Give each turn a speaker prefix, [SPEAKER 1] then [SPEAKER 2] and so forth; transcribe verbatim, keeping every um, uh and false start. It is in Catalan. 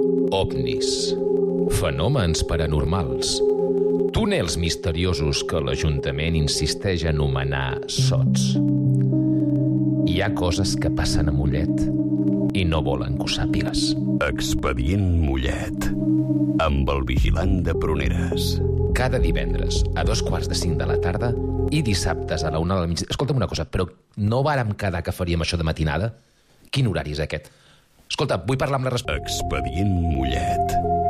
[SPEAKER 1] ovnis, fenòmens paranormals, túnels misteriosos que l'Ajuntament insisteix a anomenar sots. Hi ha coses que passen a Mollet i no volen que ho sàpigues.
[SPEAKER 2] Expedient Mollet, amb el vigilant de Pruneres.
[SPEAKER 1] Cada divendres a dos quarts de cinc de la tarda i dissabtes a la una del migdia. Escolta'm una cosa, però no vàrem quedar que faríem això de matinada? Quin horari és aquest? Escolta, vull parlar amb la...
[SPEAKER 2] Expedient Mollet.